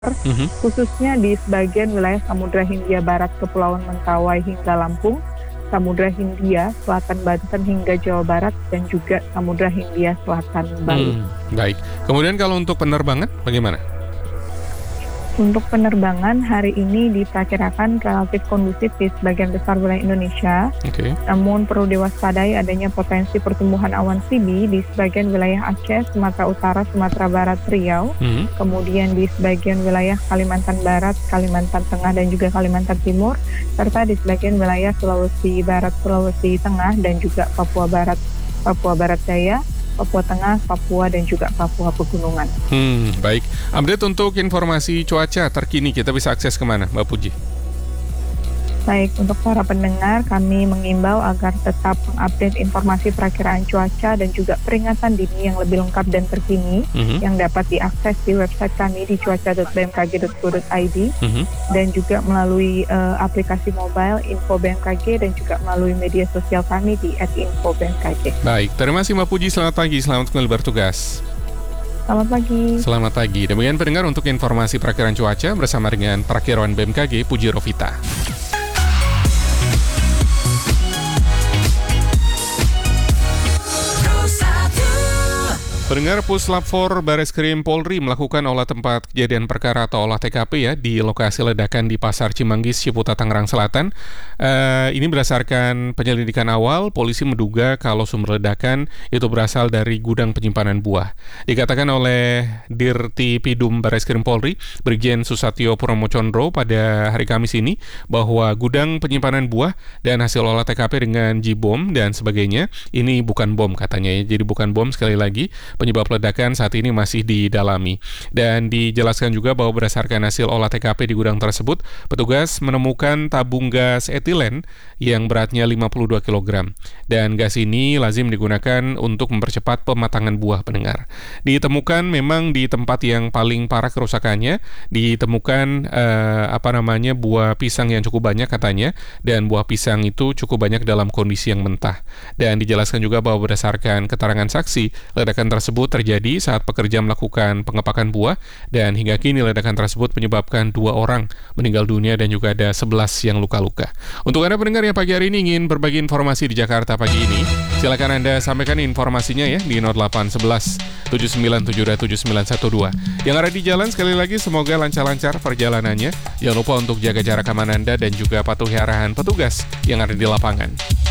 Mhm. khususnya di sebagian wilayah Samudra Hindia Barat, Kepulauan Mentawai hingga Lampung, Samudra Hindia, Selatan Banten hingga Jawa Barat, dan juga Samudra Hindia Selatan Bali. Baik. Kemudian kalau untuk penerbangan bagaimana? Untuk penerbangan hari ini diperkirakan relatif kondusif di sebagian besar wilayah Indonesia, Oke. namun perlu diwaspadai adanya potensi pertumbuhan awan sibi di sebagian wilayah Aceh, Sumatera Utara, Sumatera Barat, Riau, Mhm. kemudian di sebagian wilayah Kalimantan Barat, Kalimantan Tengah, dan juga Kalimantan Timur, serta di sebagian wilayah Sulawesi Barat, Sulawesi Tengah, dan juga Papua Barat, Papua Barat Daya, Papua Tengah, Papua, dan juga Papua Pegunungan. Baik. Update untuk informasi cuaca terkini kita bisa akses kemana, Mbak Puji? Baik, untuk para pendengar, kami mengimbau agar tetap mengupdate informasi perakiraan cuaca dan juga peringatan dini yang lebih lengkap dan terkini yang dapat diakses di website kami di cuaca.bmkg.go.id dan juga melalui aplikasi mobile Info BMKG dan juga melalui media sosial kami di @infobmkg. Baik, terima kasih Mbak Puji, selamat pagi, selamat kembali bertugas. Selamat pagi. Selamat pagi. Demikian pendengar untuk informasi perakiraan cuaca bersama dengan Perakiraan BMKG Puji Rovita. Pendengar, Puslap 4 Bareskrim Polri melakukan olah tempat kejadian perkara atau olah TKP ya di lokasi ledakan di Pasar Cimanggis, Ciputat, Tangerang Selatan. Ini berdasarkan penyelidikan awal, polisi menduga kalau sumber ledakan itu berasal dari gudang penyimpanan buah. Dikatakan oleh Dirtipidum Bareskrim Polri, Brigjen Susatyo Puromocondro pada hari Kamis ini bahwa gudang penyimpanan buah dan hasil olah TKP dengan J-bom dan sebagainya ini bukan bom katanya ya. Jadi bukan bom, sekali lagi. Penyebab ledakan saat ini masih didalami. Dan dijelaskan juga bahwa berdasarkan hasil olah TKP di gudang tersebut, petugas menemukan tabung gas etilen yang beratnya 52 kg. Dan gas ini lazim digunakan untuk mempercepat pematangan buah, pendengar. Ditemukan memang di tempat yang paling parah kerusakannya, ditemukan buah pisang yang cukup banyak katanya, dan buah pisang itu cukup banyak dalam kondisi yang mentah. Dan dijelaskan juga bahwa berdasarkan keterangan saksi, ledakan tersebut terjadi saat pekerja melakukan pengepakan buah dan hingga kini ledakan tersebut menyebabkan 2 orang meninggal dunia dan juga ada 11 yang luka-luka. Untuk Anda pendengar yang pagi hari ini ingin berbagi informasi di Jakarta pagi ini, silakan Anda sampaikan informasinya ya di 0811 7972 7912. Yang ada di jalan sekali lagi semoga lancar-lancar perjalanannya. Jangan lupa untuk jaga jarak aman Anda dan juga patuhi arahan petugas yang ada di lapangan.